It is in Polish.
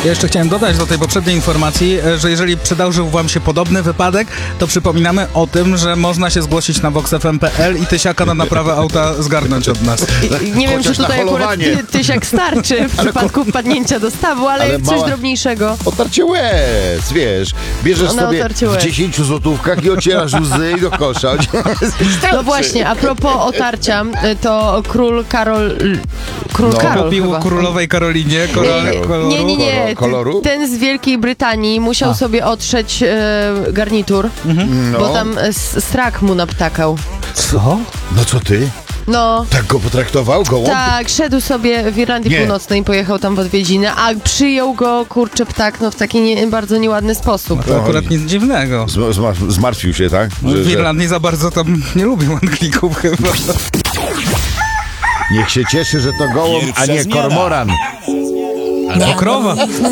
Ja jeszcze chciałem dodać do tej poprzedniej informacji, że jeżeli przydarzył wam się podobny wypadek, to przypominamy o tym, że można się zgłosić na voxfm.pl i tysiaka na naprawę auta zgarnąć od nas. Nie wiem, czy Chociaż na tutaj akurat holowanie. tysiak starczy w przypadku wpadnięcia do stawu, ale coś mała- drobniejszego. Otarcie łez, wiesz. Bierzesz Ona sobie otarcie w łez. 10 złotówkach i ocierasz łzy i do kosza. No właśnie, a propos otarcia, to król Karol No. Karol Kupił chyba. królowej Karolinie koloru. Nie. Koloru? Ten z Wielkiej Brytanii musiał sobie otrzeć garnitur, No. bo tam strak mu naptakał. Co? No co ty? No, Tak go potraktował? Gołąb? tak, szedł sobie w Irlandii Nie. Północnej i pojechał tam w odwiedziny, a przyjął go, kurczę, ptak, no w taki bardzo nieładny sposób. To akurat nic dziwnego. Zmartwił się, tak? W Irlandii za bardzo tam nie lubią Anglików chyba. Niech się cieszy, że to gołąb, a nie Pierwsza zmiana. kormoran. Albo krowa.